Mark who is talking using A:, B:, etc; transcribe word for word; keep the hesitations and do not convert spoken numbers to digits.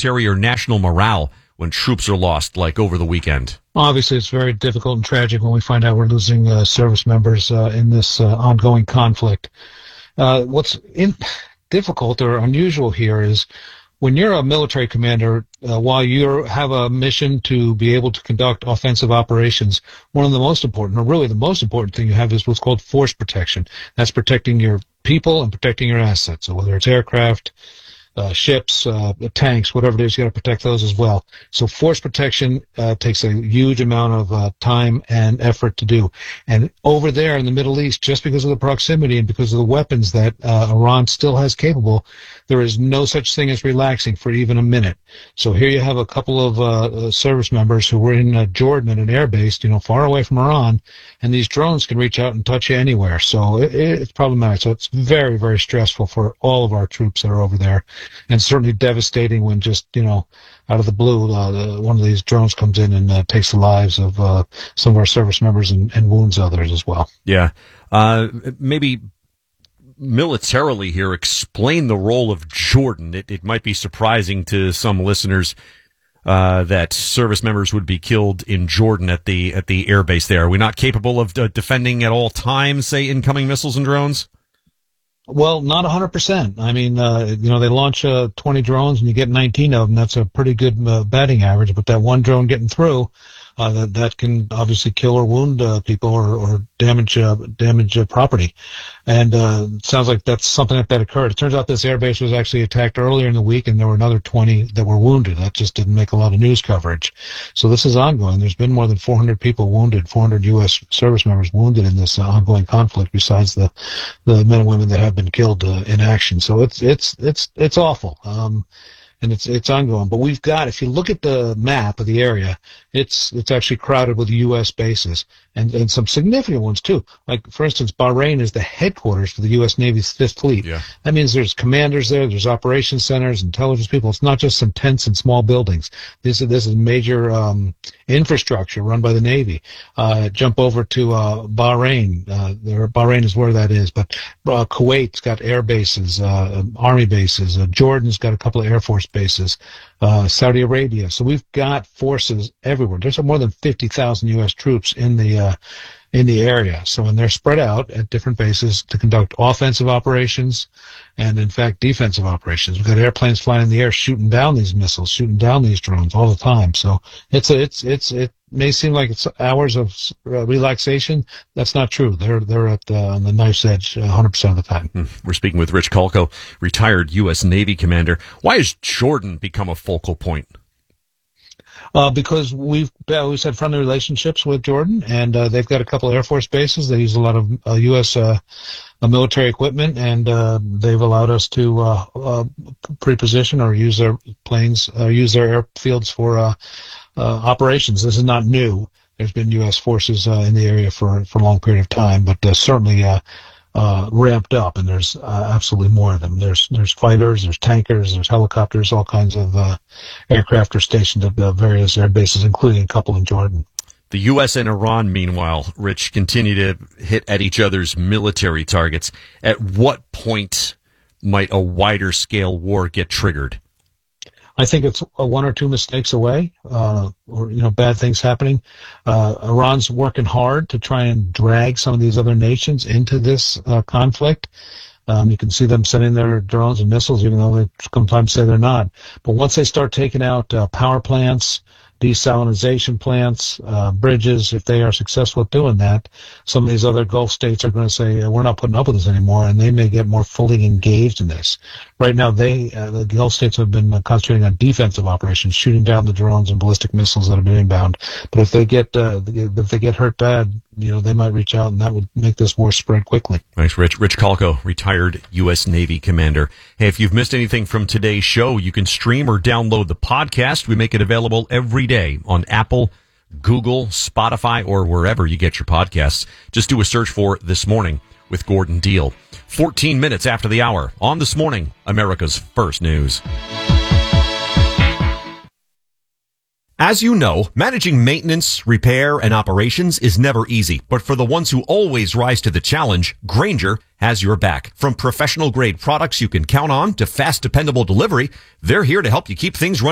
A: military or national morale when troops are lost, like over the weekend?
B: Obviously, it's very difficult and tragic when we find out we're losing uh, service members uh, in this uh, ongoing conflict. Uh, what's in- difficult or unusual here is when you're a military commander, uh, while you have a mission to be able to conduct offensive operations, one of the most important, or really the most important thing you have is what's called force protection. That's protecting your people and protecting your assets. So whether it's aircraft, Uh, ships, uh, tanks, whatever it is, you got to protect those as well. So force protection uh, takes a huge amount of uh, time and effort to do. And over there in the Middle East, just because of the proximity and because of the weapons that uh, Iran still has capable, there is no such thing as relaxing for even a minute. So here you have a couple of uh, service members who were in uh, Jordan at an air base, you know, far away from Iran, and these drones can reach out and touch you anywhere. So it, it's problematic. So it's very, very stressful for all of our troops that are over there. And certainly devastating when just, you know, out of the blue, uh, the, one of these drones comes in and uh, takes the lives of uh, some of our service members and, and wounds others as well.
A: Yeah. Uh, maybe militarily here, explain the role of Jordan. It, it might be surprising to some listeners uh, that service members would be killed in Jordan at the at the air base there. Are we not capable of uh, defending at all times, say, incoming missiles and drones?
B: Well, not one hundred percent. I mean, uh, you know, they launch uh, twenty drones and you get nineteen of them. That's a pretty good uh, batting average. But that one drone getting through, uh, that, that can obviously kill or wound uh, people or, or damage uh, damage uh, property. And uh, it sounds like that's something like that occurred. It turns out this airbase was actually attacked earlier in the week, and there were another twenty that were wounded. That just didn't make a lot of news coverage. So this is ongoing. There's been more than four hundred people wounded, four hundred U S service members wounded in this uh, ongoing conflict, besides the the men and women that have been killed uh, in action. So it's it's it's it's awful. Um, And it's it's ongoing, but we've got. If you look at the map of the area, it's it's actually crowded with U S bases and and some significant ones too. Like for instance, Bahrain is the headquarters for the U S Navy's Fifth Fleet.
A: Yeah.
B: That means there's commanders there, there's operations centers, intelligence people. It's not just some tents and small buildings. This is this is major um, infrastructure run by the Navy. Uh, jump over to uh, Bahrain. Uh, there, Bahrain is where that is, but uh, Kuwait's got air bases, uh, army bases. Uh, Jordan's got a couple of air force bases, uh, Saudi Arabia. So we've got forces everywhere. There's more than fifty thousand U S troops in the uh, in the area. So when they're spread out at different bases to conduct offensive operations and, in fact, defensive operations. We've got airplanes flying in the air shooting down these missiles, shooting down these drones all the time. So it's a, it's it's it may seem like it's hours of uh, relaxation. That's not true. They're they're at uh, on the knife's edge one hundred percent of the time.
A: We're speaking with Rich Kalko, retired U S Navy commander. Why has Jordan become a focal point?
B: Uh, because we've always had friendly relationships with Jordan, and uh, they've got a couple of Air Force bases. They use a lot of uh, U S uh, uh, military equipment, and uh, they've allowed us to uh, uh, pre-position or use their planes, uh, use their airfields for uh, uh, operations. This is not new. There's been U S forces uh, in the area for, for a long period of time, but uh, certainly uh, uh, ramped up, and there's uh, absolutely more of them. There's there's fighters, there's tankers, there's helicopters, all kinds of uh, aircraft are stationed at uh, various air bases, including a couple in Jordan.
A: The U S and Iran, meanwhile, Rich, continue to hit at each other's military targets. At what point might a wider scale war get triggered?
B: I think it's a one or two mistakes away, uh, or, you know, bad things happening. Uh, Iran's working hard to try and drag some of these other nations into this uh, conflict. Um, you can see them sending their drones and missiles, even though they sometimes say they're not. But once they start taking out uh, power plants, desalinization plants, uh, bridges, if they are successful at doing that, some of these other Gulf states are going to say, we're not putting up with this anymore, and they may get more fully engaged in this. Right now, they uh, the Gulf states have been uh, concentrating on defensive operations, shooting down the drones and ballistic missiles that have been inbound. But if they get uh, if they get hurt bad, you know, they might reach out, and that would make this war spread quickly.
A: Thanks, Rich. Rich Kalko, retired U S Navy commander. Hey, if you've missed anything from today's show, you can stream or download the podcast. We make it available every day on Apple, Google, Spotify, or wherever you get your podcasts. Just do a search for This Morning with Gordon Deal. fourteen minutes after the hour on This Morning, America's First News. As you know, managing maintenance, repair, and operations is never easy. But for the ones who always rise to the challenge, Grainger has your back. From professional-grade products you can count on to fast, dependable delivery, they're here to help you keep things running